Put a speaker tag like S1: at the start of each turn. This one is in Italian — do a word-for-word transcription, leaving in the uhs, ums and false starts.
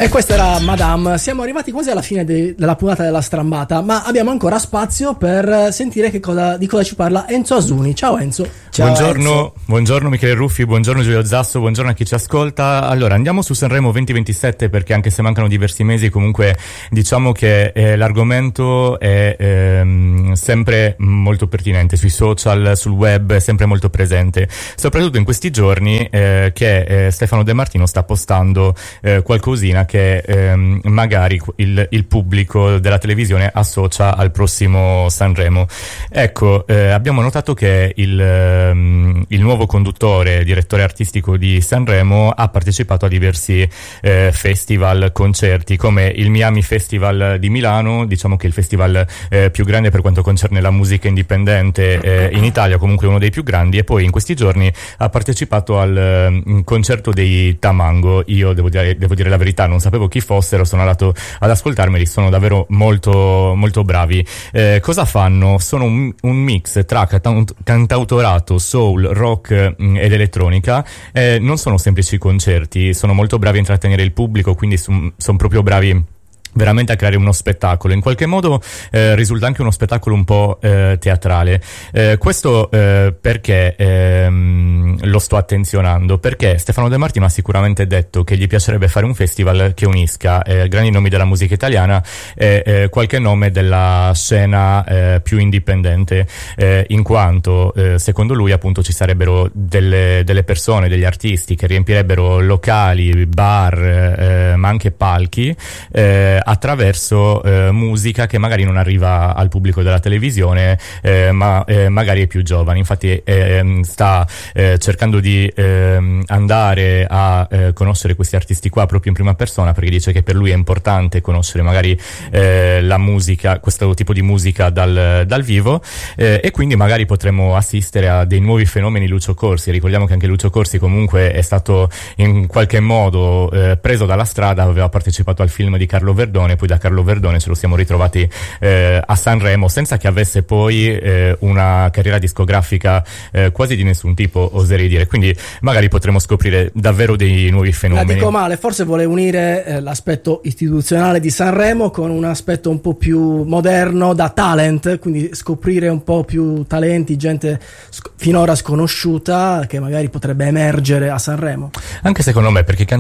S1: E questa era Madame. Siamo arrivati quasi alla fine de- della puntata della Strambata, ma abbiamo ancora spazio per sentire che cosa, di cosa ci parla Enzo Asuni. Ciao Enzo.
S2: Ciao
S3: buongiorno,
S2: Enzo.
S3: Buongiorno Michele Ruffi, buongiorno Giulio Zasso, buongiorno a chi ci ascolta. Allora, andiamo su Sanremo venti ventisette, perché anche se mancano diversi mesi, comunque diciamo che eh, l'argomento è ehm, sempre molto pertinente sui social, sul web, è sempre molto presente, soprattutto in questi giorni eh, che eh, Stefano De Martino sta postando eh, qualcosina che ehm, magari il, il pubblico della televisione associa al prossimo Sanremo. Ecco, eh, abbiamo notato che il, ehm, il nuovo conduttore, direttore artistico di Sanremo, ha partecipato a diversi eh, festival, concerti, come il Miami Festival di Milano, diciamo che è il festival eh, più grande per quanto concerne la musica indipendente eh, in Italia, comunque uno dei più grandi, e poi in questi giorni ha partecipato al eh, concerto dei Tamango. Io devo dire, devo dire la verità, non sapevo chi fossero, sono andato ad ascoltarmeli, sono davvero molto molto bravi. Eh, cosa fanno? Sono un, un mix tra canta- cantautorato, soul, rock mh, ed elettronica. Eh, non sono semplici concerti, sono molto bravi a intrattenere il pubblico, quindi sono son proprio bravi veramente a creare uno spettacolo. In qualche modo eh, risulta anche uno spettacolo un po' eh, teatrale. Eh, questo eh, perché ehm, lo sto attenzionando? Perché Stefano De Martino ha sicuramente detto che gli piacerebbe fare un festival che unisca eh, grandi nomi della musica italiana e eh, qualche nome della scena eh, più indipendente, eh, in quanto eh, secondo lui appunto ci sarebbero delle, delle persone, degli artisti che riempirebbero locali, bar, eh, ma anche palchi eh, attraverso eh, musica che magari non arriva al pubblico della televisione, eh, ma eh, magari ai più giovani. Infatti eh, sta eh, cercando di eh, andare a eh, conoscere questi artisti qua proprio in prima persona, perché dice che per lui è importante conoscere magari eh, la musica, questo tipo di musica dal, dal vivo, eh, e quindi magari potremo assistere a dei nuovi fenomeni. Lucio Corsi, ricordiamo che anche Lucio Corsi comunque è stato in qualche modo eh, preso dalla strada, aveva partecipato al film di Carlo Verdone, poi da Carlo Verdone ce lo siamo ritrovati eh, a Sanremo, senza che avesse poi eh, una carriera discografica eh, quasi di nessun tipo, oserei dire. Quindi magari potremo scoprire davvero dei nuovi fenomeni.
S1: La dico male, forse vuole unire eh, l'aspetto istituzionale di Sanremo con un aspetto un po' più moderno da talent, quindi scoprire un po' più talenti, gente sc- finora sconosciuta che magari potrebbe emergere a Sanremo.
S3: Anche secondo me, perché